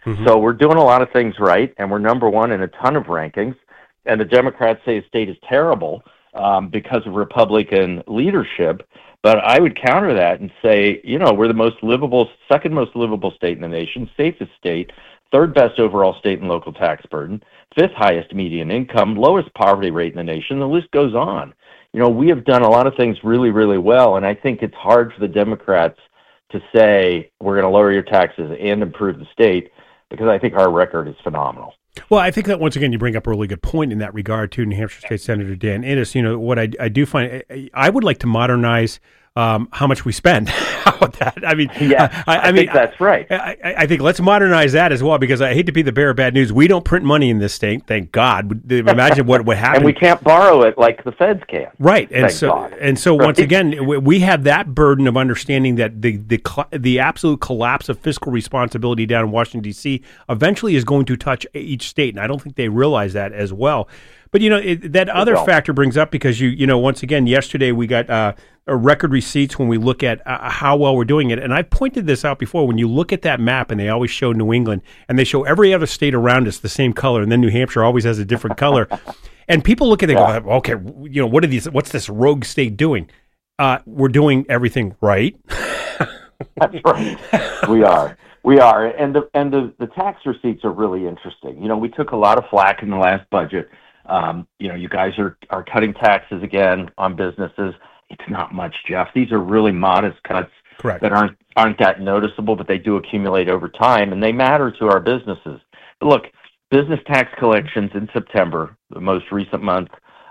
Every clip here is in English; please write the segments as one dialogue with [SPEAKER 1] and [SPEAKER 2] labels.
[SPEAKER 1] Hmm.
[SPEAKER 2] So we're doing a lot of things right, and we're number one in a ton of rankings. And the Democrats say the state is terrible because of Republican leadership. But I would counter that and say, we're the most livable, second most livable state in the nation, safest state, third best overall state and local tax burden, fifth highest median income, lowest poverty rate in the nation. The list goes on. We have done a lot of things really, really well, and I think it's hard for the Democrats to say we're going to lower your taxes and improve the state, because I think our record is phenomenal.
[SPEAKER 1] Well, I think that once again you bring up a really good point in that regard too, New Hampshire State Senator Dan Innes. What I do find, I would like to modernize how much we spend. How about that? I mean,
[SPEAKER 2] yeah, I think that's right.
[SPEAKER 1] I think let's modernize that as well, because I hate to be the bearer of bad news. We don't print money in this state, thank God. Imagine what would happen.
[SPEAKER 2] And we can't borrow it like the feds can.
[SPEAKER 1] Right, and so
[SPEAKER 2] Right.
[SPEAKER 1] once again, we have that burden of understanding that the absolute collapse of fiscal responsibility down in Washington D.C. eventually is going to touch each state, and I don't think they realize that as well. But that other factor brings up, because once again yesterday we got record receipts when we look at how well we're doing it, and I've pointed this out before. When you look at that map, and they always show New England, and they show every other state around us the same color, and then New Hampshire always has a different color, and people look at it and go, okay, what are these? What's this rogue state doing? We're doing everything right.
[SPEAKER 2] That's right. We are, and the tax receipts are really interesting. We took a lot of flack in the last budget. You guys are cutting taxes again on businesses. It's not much, Jeff. These are really modest cuts.
[SPEAKER 1] Correct.
[SPEAKER 2] That aren't that noticeable, but they do accumulate over time, and they matter to our businesses. But look, business tax collections in September, the most recent month,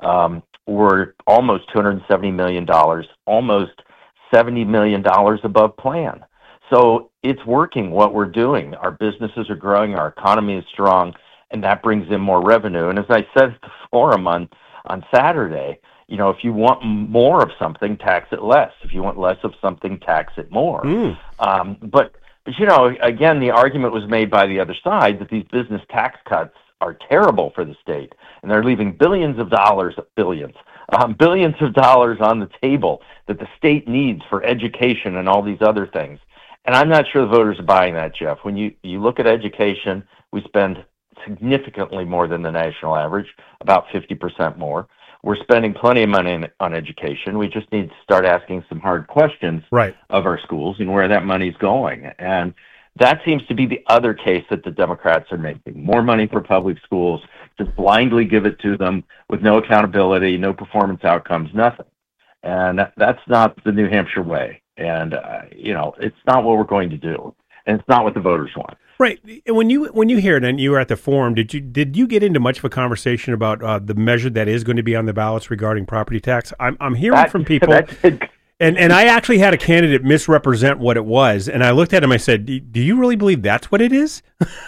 [SPEAKER 2] were almost $270 million, almost $70 million above plan. So it's working, what we're doing. Our businesses are growing, our economy is strong, and that brings in more revenue. And as I said at the forum on Saturday, if you want more of something, tax it less. If you want less of something, tax it more. But again, the argument was made by the other side that these business tax cuts are terrible for the state, and they're leaving billions of dollars on the table that the state needs for education and all these other things. And I'm not sure the voters are buying that, Jeff. When you look at education, we spend significantly more than the national average, about 50% more. We're spending plenty of money on education. We just need to start asking some hard questions of our schools and where that money's going. And that seems to be the other case that the Democrats are making. More money for public schools, just blindly give it to them with no accountability, no performance outcomes, nothing. And that's not the New Hampshire way. And, it's not what we're going to do. And it's not what the voters want.
[SPEAKER 1] Right. When you hear it, and you were at the forum, did you get into much of a conversation about the measure that is going to be on the ballots regarding property tax? I'm hearing from people, and I actually had a candidate misrepresent what it was, and I looked at him. I said, "Do you really believe that's what it is?"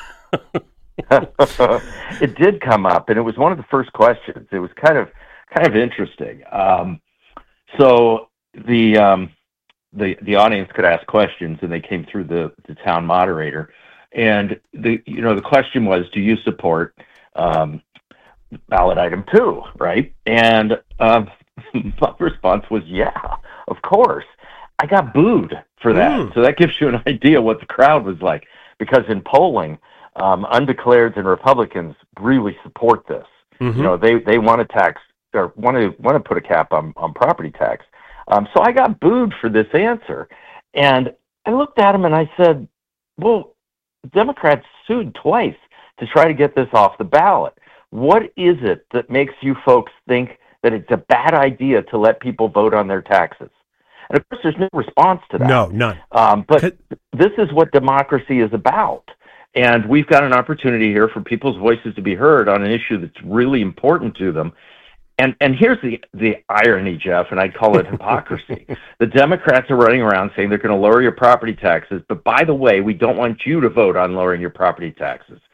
[SPEAKER 2] It did come up, and it was one of the first questions. It was kind of interesting. So the audience could ask questions, and they came through the town moderator. And the question was, do you support ballot item 2, right? And my response was, yeah, of course. I got booed for that. So that gives you an idea what the crowd was like, because in polling, undeclareds and Republicans really support this.
[SPEAKER 1] Mm-hmm.
[SPEAKER 2] They want to tax, or want to put a cap on property tax. So I got booed for this answer, and I looked at him and I said, well, Democrats sued twice to try to get this off the ballot. What is it that makes you folks think that it's a bad idea to let people vote on their taxes? And of course, there's no response to that.
[SPEAKER 1] No, none.
[SPEAKER 2] But this is what democracy is about. And we've got an opportunity here for people's voices to be heard on an issue that's really important to them. And here's the irony, Jeff, and I'd call it hypocrisy. The Democrats are running around saying they're going to lower your property taxes, but by the way, we don't want you to vote on lowering your property taxes.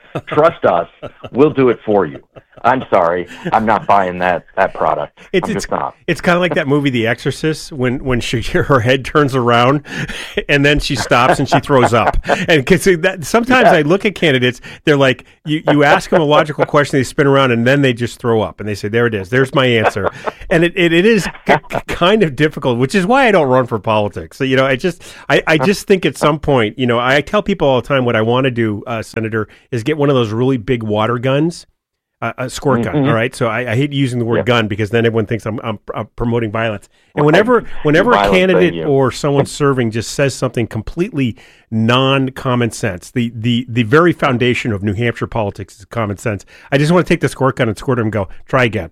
[SPEAKER 2] Trust us. We'll do it for you. I'm sorry. I'm not buying that product. I'm just not.
[SPEAKER 1] It's kind of like that movie, The Exorcist, when her head turns around and then she stops and she throws up. And sometimes I look at candidates, they're like, you ask them a logical question, they spin around, and then they just throw up. And they say, there it is. There's my answer. And it is kind of difficult, which is why I don't run for politics. So, I just think at some point, I tell people all the time what I want to do, Senator, is get one of those really big water guns. A squirt gun, all right? So I hate using the word gun because then everyone thinks I'm promoting violence. And whenever a candidate or someone serving just says something completely non-common sense, the very foundation of New Hampshire politics is common sense. I just want to take the squirt gun and squirt him and go, try again.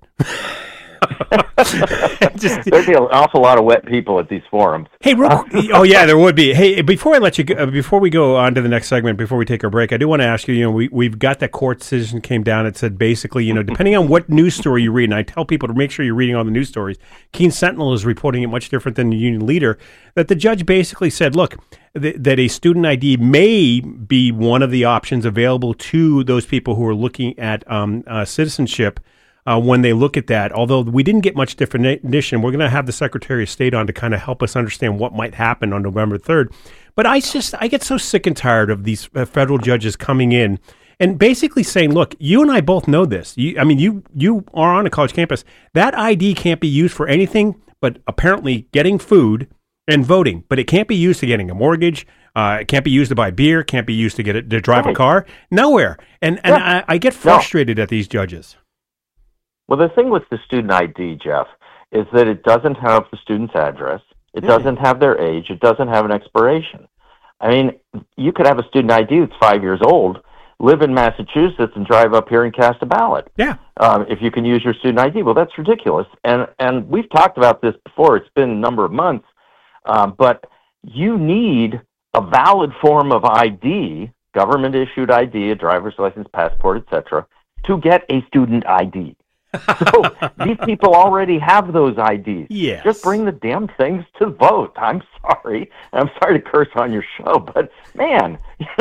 [SPEAKER 2] There'd be an awful lot of wet people at these forums.
[SPEAKER 1] Hey, oh yeah, there would be. Hey, before I let you go, before we go on to the next segment, before we take our break, I do want to ask you. We've got that court decision came down. It said basically, depending on what news story you read, and I tell people to make sure you're reading all the news stories. Keene Sentinel is reporting it much different than the Union Leader. That the judge basically said, look, that a student ID may be one of the options available to those people who are looking at citizenship. When they look at that, although we didn't get much definition, we're going to have the Secretary of State on to kind of help us understand what might happen on November 3rd. But I get so sick and tired of these federal judges coming in and basically saying, look, you and I both know this. You are on a college campus. That ID can't be used for anything but apparently getting food and voting. But it can't be used to getting a mortgage. It can't be used to buy beer. Can't be used to drive a car. Nowhere. And I get frustrated at these judges.
[SPEAKER 2] Well, the thing with the student ID, Jeff, is that it doesn't have the student's address. It doesn't have their age. It doesn't have an expiration. I mean, you could have a student ID that's 5 years old, live in Massachusetts, and drive up here and cast a ballot.
[SPEAKER 1] Yeah.
[SPEAKER 2] If you can use your student ID. Well, that's ridiculous. And we've talked about this before. It's been a number of months. But you need a valid form of ID, government-issued ID, a driver's license, passport, etc., to get a student ID. So these people already have those IDs.
[SPEAKER 1] Yes.
[SPEAKER 2] Just bring the damn things to vote. I'm sorry. I'm sorry to curse on your show, but man,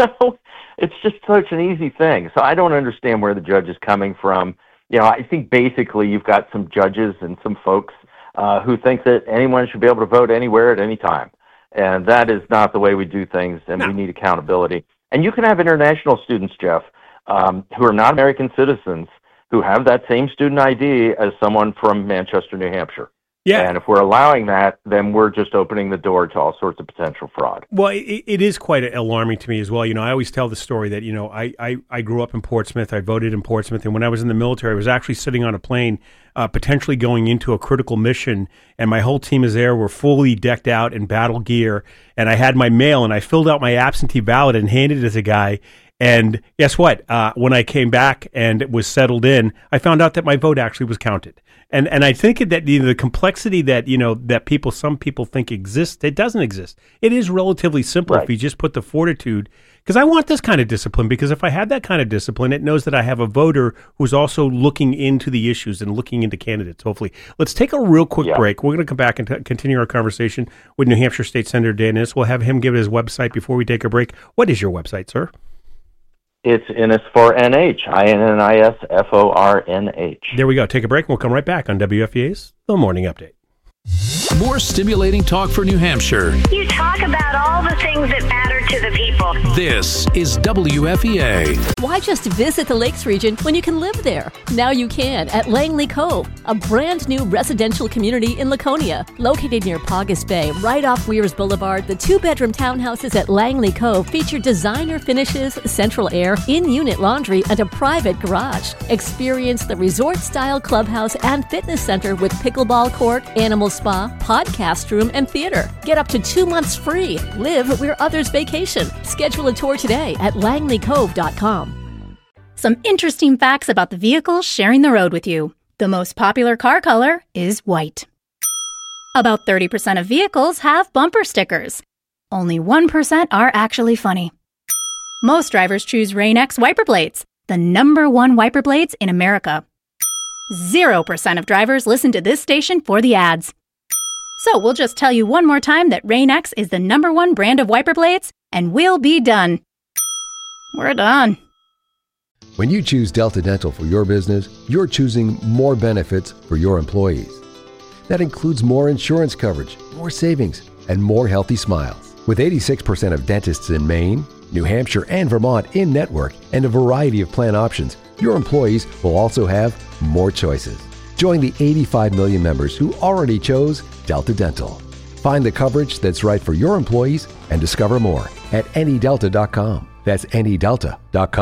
[SPEAKER 2] it's just such an easy thing. So I don't understand where the judge is coming from. I think basically you've got some judges and some folks who think that anyone should be able to vote anywhere at any time. And that is not the way we do things, and we need accountability. And you can have international students, Jeff, who are not American citizens, who have that same student ID as someone from Manchester, New Hampshire.
[SPEAKER 1] Yeah.
[SPEAKER 2] And if we're allowing that, then we're just opening the door to all sorts of potential fraud.
[SPEAKER 1] Well, it is quite alarming to me as well. I always tell the story that, I grew up in Portsmouth. I voted in Portsmouth. And when I was in the military, I was actually sitting on a plane, potentially going into a critical mission. And my whole team is there. We're fully decked out in battle gear. And I had my mail, and I filled out my absentee ballot and handed it to the guy. And guess what? When I came back and it was settled in, I found out that my vote actually was counted. And I think that the complexity that that some people think exists, it doesn't exist. It is relatively simple if you just put the fortitude. Because I want this kind of discipline. Because if I had that kind of discipline, it knows that I have a voter who's also looking into the issues and looking into candidates. Hopefully, let's take a real quick break. We're going to come back and continue our conversation with New Hampshire State Senator Dan Innis. We'll have him give his website before we take a break. What is your website, sir?
[SPEAKER 2] It's Innis4NH, INNISFORNH.
[SPEAKER 1] There we go. Take a break, and we'll come right back on WFEA's The Morning Update.
[SPEAKER 3] More stimulating talk for New Hampshire.
[SPEAKER 4] You talk about all the things that matter to the people.
[SPEAKER 3] This is WFEA.
[SPEAKER 5] Why just visit the Lakes region when you can live there? Now you can at Langley Cove, a brand new residential community in Laconia. Located near Paugus Bay, right off Weirs Boulevard, the 2-bedroom townhouses at Langley Cove feature designer finishes, central air, in-unit laundry, and a private garage. Experience the resort-style clubhouse and fitness center with pickleball court, animal spa, podcast room, and theater. Get up to 2 months free. Live where others vacation. Schedule a tour today at langleycove.com.
[SPEAKER 6] Some interesting facts about the vehicles sharing the road with you. The most popular car color is white. About 30% of vehicles have bumper stickers. Only 1% are actually funny. Most drivers choose Rain-X wiper blades, the #1 wiper blades in America. 0% of drivers listen to this station for the ads. So we'll just tell you one more time that Rain-X is the #1 brand of wiper blades, and we'll be done. We're done.
[SPEAKER 7] When you choose Delta Dental for your business, you're choosing more benefits for your employees. That includes more insurance coverage, more savings, and more healthy smiles. With 86% of dentists in Maine, New Hampshire, and Vermont in network and a variety of plan options, your employees will also have more choices. Join the 85 million members who already chose Delta Dental. Find the coverage that's right for your employees and discover more at anydelta.com. That's anydelta.com.